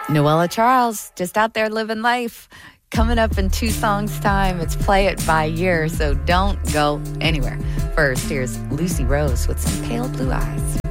Noella Charles, just out there living life. Coming up in 2 songs' time, it's Play It by Year, so don't go anywhere. First, here's Lucy Rose with some Pale Blue Eyes.